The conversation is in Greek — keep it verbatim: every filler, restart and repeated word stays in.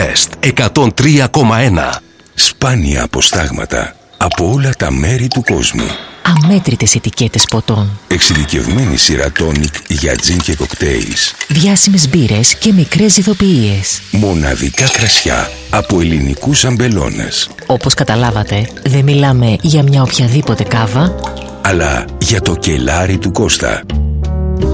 Best εκατόν τρία κόμμα ένα. Σπάνια αποστάγματα από όλα τα μέρη του κόσμου. Αμέτρητες ετικέτες ποτών. Εξειδικευμένη σειρά τόνικ για τζιν και κοκτέιλς. Διάσημες μπύρες και μικρές ειδοποιίες. Μοναδικά κρασιά από ελληνικούς αμπελώνες. Όπως καταλάβατε, δεν μιλάμε για μια οποιαδήποτε κάβα, αλλά για το κελάρι του Κώστα.